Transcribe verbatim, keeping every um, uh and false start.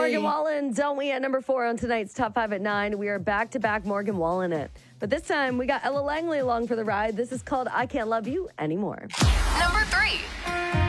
Morgan Wallen, don't we, at number four on tonight's Top five at nine. We are back-to-back Morgan Wallen it. But this time, we got Ella Langley along for the ride. This is called I Can't Love You Anymore. Number three.